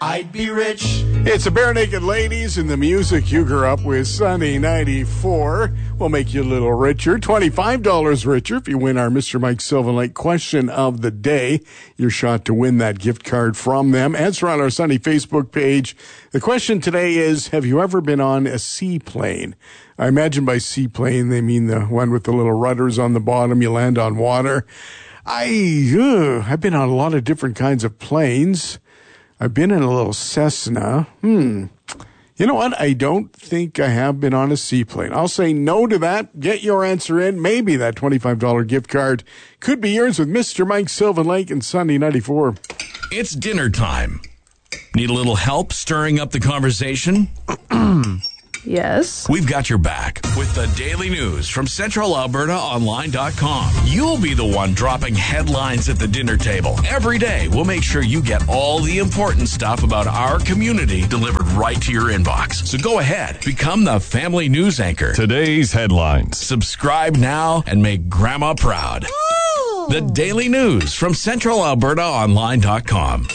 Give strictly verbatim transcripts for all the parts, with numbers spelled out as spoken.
I'd be rich. It's the Bare Naked Ladies and the music you grew up with. Sunny ninety-four will make you a little richer, twenty-five dollars richer if you win our Mister Mike Sylvan Lake question of the day. Your shot to win that gift card from them. Answer on our Sunny Facebook page. The question today is, have you ever been on a seaplane? I imagine by seaplane they mean the one with the little rudders on the bottom. You land on water. I, uh, I've been on a lot of different kinds of planes. I've been in a little Cessna. Hmm. You know what? I don't think I have been on a seaplane. I'll say no to that. Get your answer in. Maybe that twenty-five dollars gift card could be yours with Mister Mike Sylvan Lake and Sunny ninety-four. It's dinner time. Need a little help stirring up the conversation? Yes. We've got your back with the daily news from Central Alberta Online dot com. You'll be the one dropping headlines at the dinner table. Every day, we'll make sure you get all the important stuff about our community delivered right to your inbox. So go ahead, become the family news anchor. Today's headlines. Subscribe now and make Grandma proud. Ooh. The daily news from Central Alberta Online dot com.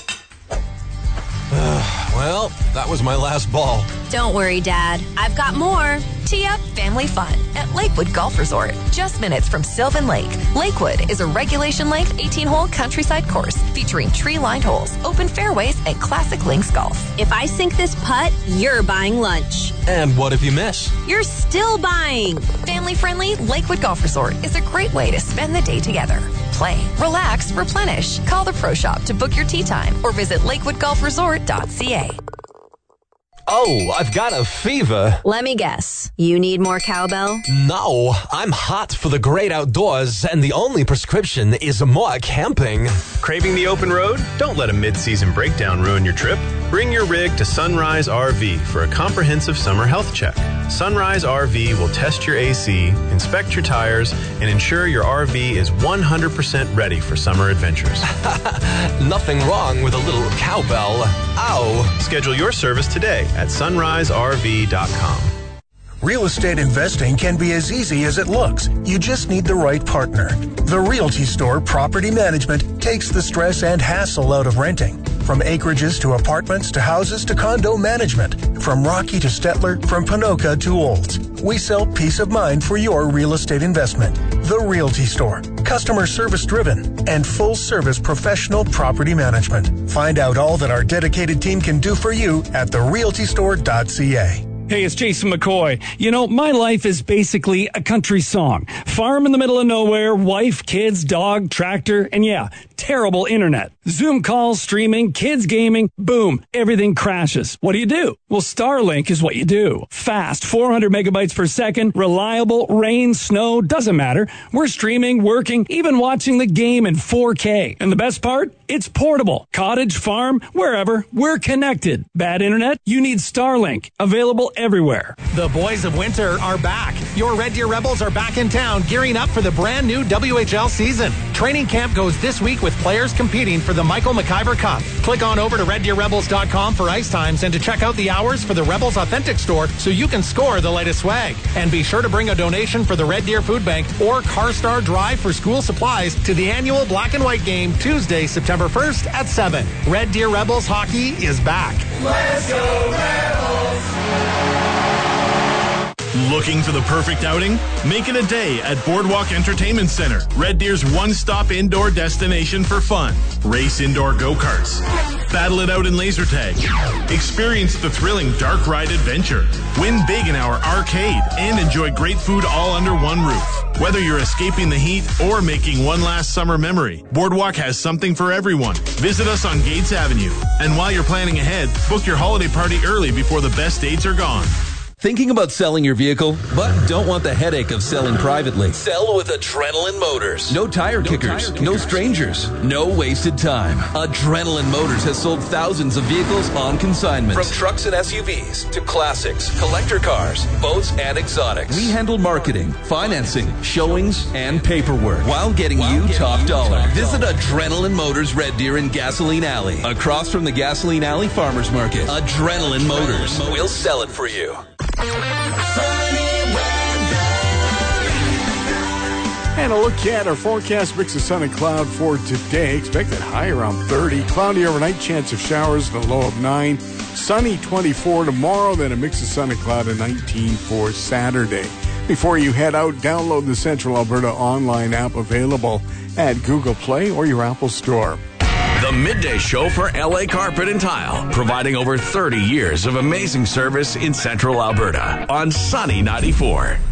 Well, that was my last ball. Don't worry, Dad. I've got more. Tee up family fun at Lakewood Golf Resort. Just minutes from Sylvan Lake. Lakewood is a regulation-length eighteen-hole countryside course featuring tree-lined holes, open fairways, and classic links golf. If I sink this putt, you're buying lunch. And what if you miss? You're still buying. Family-friendly Lakewood Golf Resort is a great way to spend the day together. Play, relax, replenish. Call the Pro Shop to book your tee time or visit lakewood golf resort dot c a. Oh, I've got a fever. Let me guess. You need more cowbell? No, I'm hot for the great outdoors, and the only prescription is more camping. Craving the open road? Don't let a mid-season breakdown ruin your trip. Bring your rig to Sunrise R V for a comprehensive summer health check. Sunrise R V will test your A C, inspect your tires, and ensure your R V is one hundred percent ready for summer adventures. Nothing wrong with a little cowbell. Ow! Schedule your service today at sunrise r v dot com. Real estate investing can be as easy as it looks. You just need the right partner. The Realty Store Property Management takes the stress and hassle out of renting. From acreages to apartments to houses to condo management. From Rocky to Stettler, from Panoka to Olds. We sell peace of mind for your real estate investment. The Realty Store. Customer service driven and full service professional property management. Find out all that our dedicated team can do for you at the realty store dot c a. Hey, it's Jason McCoy. You know, my life is basically a country song. Farm in the middle of nowhere, wife, kids, dog, tractor, and yeah, terrible internet. Zoom calls, streaming, kids gaming, boom, everything crashes. What do you do? Well, Starlink is what you do. Fast, four hundred megabytes per second, reliable, rain, snow, doesn't matter. We're streaming, working, even watching the game in four K. And the best part? It's portable. Cottage, farm, wherever, we're connected. Bad internet? You need Starlink. Available everywhere. The boys of winter are back. Your Red Deer Rebels are back in town, gearing up for the brand new W H L season. Training camp goes this week with players competing for the Michael McIver Cup. Click on over to red deer rebels dot com for ice times and to check out the hours for the Rebels Authentic Store so you can score the latest swag. And be sure to bring a donation for the Red Deer Food Bank or Car Star Drive for school supplies to the annual Black and White game Tuesday, September first at seven. Red Deer Rebels hockey is back. Let's go Rebels! Looking for the perfect outing? Make it a day at Boardwalk Entertainment Center, Red Deer's one-stop indoor destination for fun. Race indoor go-karts. Battle it out in laser tag. Experience the thrilling dark ride adventure. Win big in our arcade and enjoy great food all under one roof. Whether you're escaping the heat or making one last summer memory, Boardwalk has something for everyone. Visit us on Gates Avenue. And while you're planning ahead, book your holiday party early before the best dates are gone. Thinking about selling your vehicle, but don't want the headache of selling privately? Sell with Adrenaline Motors. No tire, no kickers, tire kickers, no strangers, no wasted time. Adrenaline Motors has sold thousands of vehicles on consignment. From trucks and S U Vs to classics, collector cars, boats, and exotics. We handle marketing, financing, showings, and paperwork while getting while you getting top you dollar. Top Visit dollar. Adrenaline Motors Red Deer in Gasoline Alley, across from the Gasoline Alley Farmers Market. Adrenaline, Adrenaline Motors. Motors. We'll sell it for you. And a look at our forecast, mix of sun and cloud for today. Expect that high around thirty. Cloudy overnight, chance of showers and a low of nine. Sunny twenty-four tomorrow, then a mix of sun and cloud of nineteen for Saturday. Before you head out, download the Central Alberta online app available at Google Play or your Apple Store. The Midday Show for L A Carpet and Tile, providing over thirty years of amazing service in Central Alberta on Sunny ninety-four.